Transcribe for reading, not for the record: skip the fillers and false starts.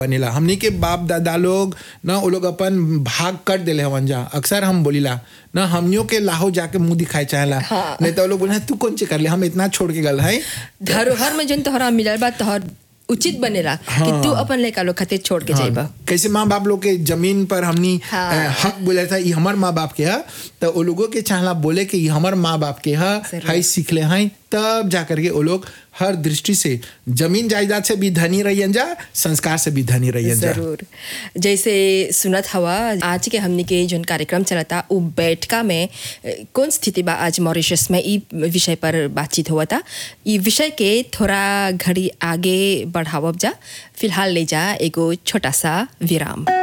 बनेला। हमनी के बाप दादा लोग ना वो लोग अपन भाग कर देले हवन जा। अक्सर हम बोलीला ना हमनियों के लाहो जाके मुंह दिखाए चाहेला। हाँ। नहीं तो वो लोग बोले तू कौन चे कर ले, हम इतना छोड़ के गल है। धरोहर में जन तोहरा मिलल बा तोहर उचित बनेला कि तू अपन लड़का लोग खातिर छोड़ के जाइबा। कैसे माँ बाप लोग के जमीन पर हमनी हक बोले था ये हमार माँ बाप के है, तो वो लोगों के चाहला बोले कि ये हमार माँ बाप के है सीख ले हैं, तब जा करके वो लोग हर दृष्टि से जमीन जायदाद से भी धनी रहियन जा, संस्कार से भी धनी रहियन जा। जरूर। जैसे सुनत हवा आज के हमनी के जोन कार्यक्रम चलता उ बैठका में कौन स्थिति बा आज मॉरिशस में ई विषय पर बातचीत हुआ था। ई विषय के थोड़ा घड़ी आगे बढ़ावब जा। फिलहाल ले जा एगो छोटा सा विराम।